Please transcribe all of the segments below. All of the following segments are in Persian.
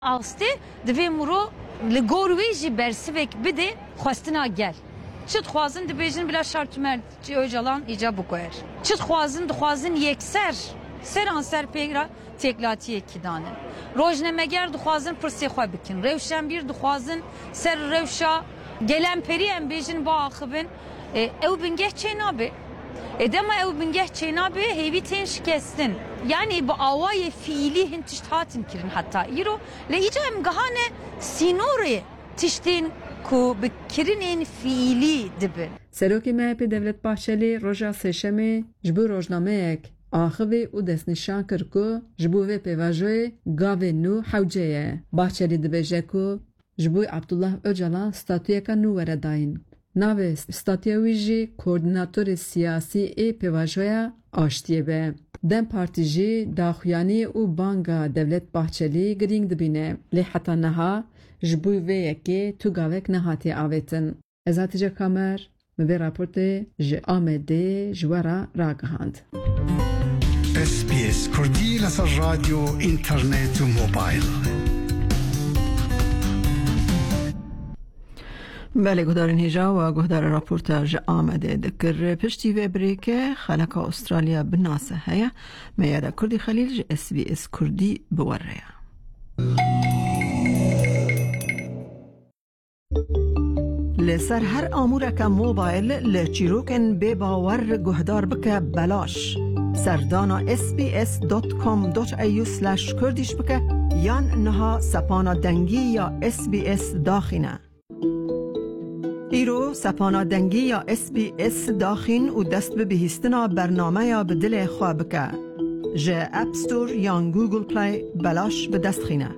آسته دوی مرو لگورویجی برسیوک بده خواستنا گل چت خوازن دبیجن بلا شرط مرد چی اوجالان ایجاب بکویر چت خوازن یکسر سر پیگرا تکلاتی کدانه روزنامه‌گر دخوازن پرسی خواه بکن روشن بیر دخوازن سر روشا گلن پری ام بیجن با آخبن او بنگه چه نابه ادما او بنگه چه نابه هیوی تین شکستن یعنی با آوای فیلی هن تشتهاتن کرن حتی ایرو لیجا امگهانه سینوره تشتین کو بکرین فیلی دبن سروکی مهپی دولت باحچلی روژا سشمی جبو روزنامه یک آخوی او دست نشان کرد که جبوی پیواجوی گاوی نو حوجه باحچلی دبیجه که جبوی عبدالله اوجالان ستاتوی که نو ورداین ناوی ستاتیویجی کوردیناتور سیاسی ای پیواجوی آشتیه به دم پارتیجی داخویانی او بانگا دولت باحچلی گرینگ دبینه لی حتا نها جبوی وی یکی تو گاوک نهاتی آویتن ازاتیجه کامر مبی راپورت جه آمده جوارا راگهاند SBS کردی لسر رادیو اینترنت و موبایل بله گهدارین هیجا و گهدار راپورتاج آمده دکر پشتی و بریکه خلق استرالیا بناسه هیا میاده کردی خلیل جه SBS کردی بوره لسر هر آمورک موبایل لچیروکن بے باور گهدار بکه بلاش سردانا sbs.com.au/kurdish بکه یان نها سپانا دنگی یا SBS داخینه ایرو سپانا دنگی یا SBS داخین و دست به بهیستنا برنامه یا بدل خواه بکه جه اپ ستور یا گوگل پلی بلاش به دست خینه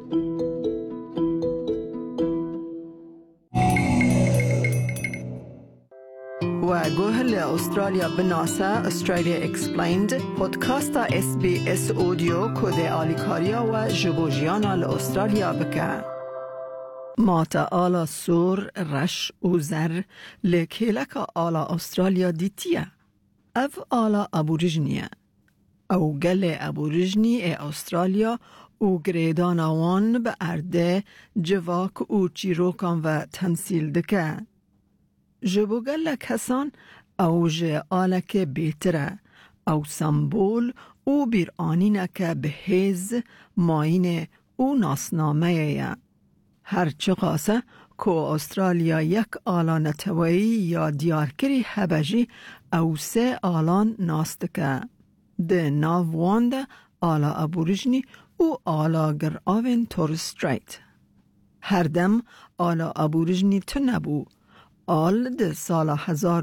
و گوهل استرالیا بناسا استرالیا اکسپلیند پودکاستا SBS اودیو کده آلیکاریا و جبوجیانا لأسترالیا بکه ماتا آلا سور رش و زر لکیلک آلا استرالیا دیتیه اف آلا ابوریجنیه او گل ابوریجنی استرالیا او گریدان آوان به ارده جواک او چیروکان و تمثیل دکه جبو گل کسان او جه آلک بیتره او سمبول او بیر آنینک به هیز ماین او ناسنامه یه هر چه قاسه که استرالیا یک آلان نتوایی یا دیارکری هبجی او 3 آلان ناستکه ده ناوواند آلا ابوریجنی او آلا گر آوین تورستریت هر دم آلا ابوریجنی تو نبو آل ده سال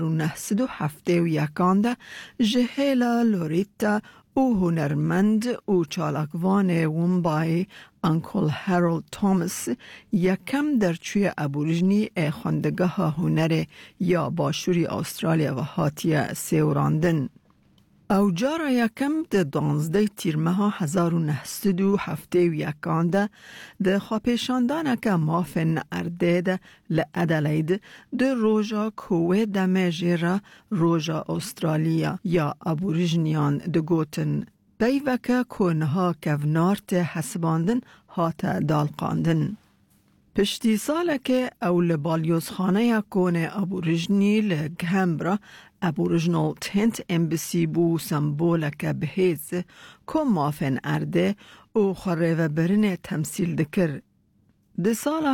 1971 ده جهیلا لوریتا او هنرمند او چالاکوان ومبای انکل هارولد توماس یکم در چوی ابوریجنی خواندگاه هنر یا باشوری استرالیا و هاتیه سیوراندن او جارا یکم ده 12 تیر ماه 1971 ده خواپیشاندانه که مافن ارده ده لعدلید ده روژا کوه دمه جیره روژا استرالیا یا ابوریجنیان ده گوتن بیوکه کنها کونارت حسباندن هات دالقاندن پشتی ساله که اول بالیوزخانه کونه ابوریجنی لگهمبرا ابوریجنال تنت امبسی بو سمبولک بهیز که مافن ارده او خریو برن تمثیل دکر ده سال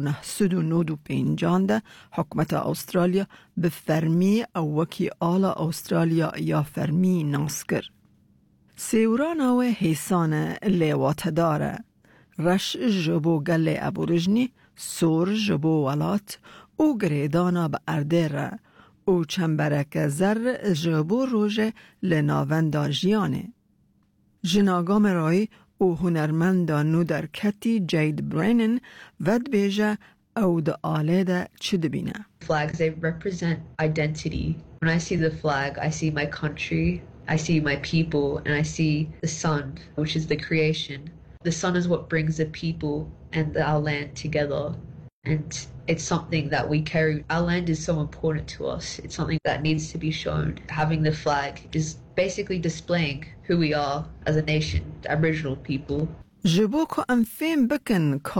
1995 ده حکمت استرالیا به فرمی او وکی آلا استرالیا یا فرمی ناسکر سیوران و حیسان لیوات داره رش جبو گل ابوریجنی سور جبو ولات او گریدانا با ارده را او چنبرک زر جبو روژه لناوندا جیانه جناگام رای او هنرمندا نو در کتی جید برینن ود بیجه او دا آله دا چه دبینه Flags, they represent identity. When I see the flag, I see my country, I see my people, and I see the sun, which is the creation. The sun is what brings the people and our land together. And it's something that we carry. Our land is so important to us. It's something that needs to be shown. Having the flag is basically displaying who we are as a nation, the Aboriginal people. جبو که ام فیم بکن